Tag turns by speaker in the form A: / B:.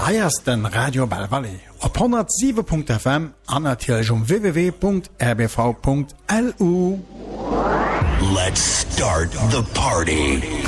A: Heiers den Radio Bell Valley op 107.fm an natürlich www.rbv.lu.
B: Let's start the party.